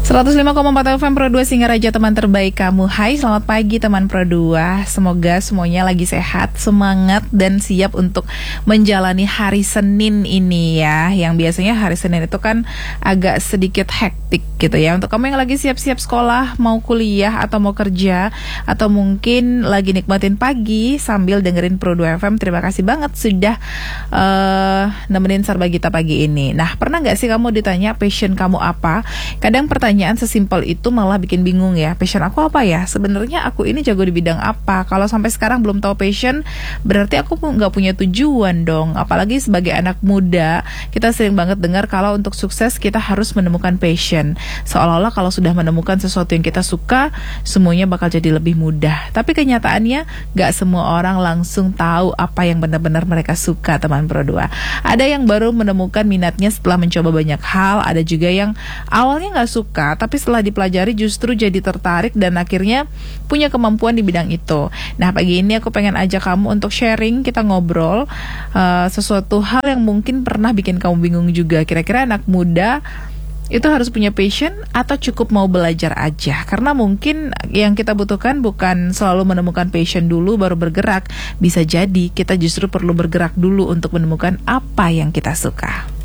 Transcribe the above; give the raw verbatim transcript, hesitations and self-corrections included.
seratus lima koma empat F M Pro dua Singaraja, teman terbaik kamu. Hai, selamat pagi teman Pro dua. Semoga semuanya lagi sehat, semangat, dan siap untuk menjalani hari Senin ini ya. Yang biasanya hari Senin itu kan agak sedikit hektik gitu ya. Untuk kamu yang lagi siap-siap sekolah, mau kuliah atau mau kerja, atau mungkin lagi nikmatin pagi sambil dengerin Pro dua F M, terima kasih banget sudah uh, nemenin Sarba Gita pagi ini. Nah, pernah gak sih kamu ditanya passion kamu apa? Kadang pertanyaan sesimpel itu malah bikin bingung ya. Passion aku apa ya? Sebenarnya aku ini jago di bidang apa? Kalau sampai sekarang belum tahu passion, berarti aku nggak punya tujuan dong. Apalagi sebagai anak muda, kita sering banget dengar kalau untuk sukses kita harus menemukan passion. Seolah-olah kalau sudah menemukan sesuatu yang kita suka, semuanya bakal jadi lebih mudah. Tapi kenyataannya nggak semua orang langsung tahu apa yang benar-benar mereka suka, teman Pro dua. Ada yang baru menemukan minatnya setelah mencoba banyak hal. Ada juga yang awalnya nggak suka, tapi setelah dipelajari justru jadi tertarik dan akhirnya punya kemampuan di bidang itu. Nah, pagi ini aku pengen ajak kamu untuk sharing, kita ngobrol uh, sesuatu hal yang mungkin pernah bikin kamu bingung juga. Kira-kira anak muda itu harus punya passion atau cukup mau belajar aja? Karena mungkin yang kita butuhkan bukan selalu menemukan passion dulu baru bergerak. Bisa jadi kita justru perlu bergerak dulu untuk menemukan apa yang kita suka.